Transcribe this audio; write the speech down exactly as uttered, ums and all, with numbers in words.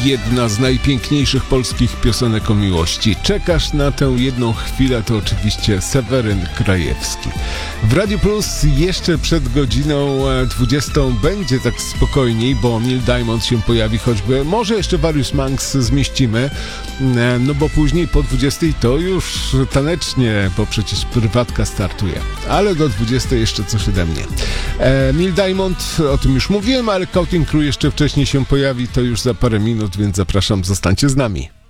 jedna z najpiękniejszych polskich piosenek o miłości. Czekasz na tę jedną chwilę, to oczywiście Seweryn Krajewski. W Radiu Plus jeszcze przed godziną dwudziestą będzie tak spokojniej, bo Neil Diamond się pojawi choćby. Może jeszcze Various Monks zmieścimy, no bo później po dwudziestej to już tanecznie, bo przecież prywatka startuje. Ale do dwudziestej jeszcze coś ode mnie. E, Neil Diamond, o tym już mówiłem, ale Counting Crew jeszcze wcześniej się pojawi, to już za parę minut, więc zapraszam, zostańcie z nami.